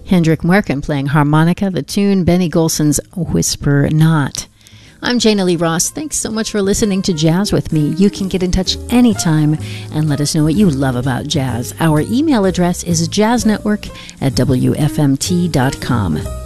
Hendrik Marken playing harmonica, the tune Benny Golson's Whisper Not. I'm Jana Lee Ross. Thanks so much for listening to Jazz with me. You can get in touch anytime and let us know what you love about jazz. Our email address is jazznetwork@wfmt.com.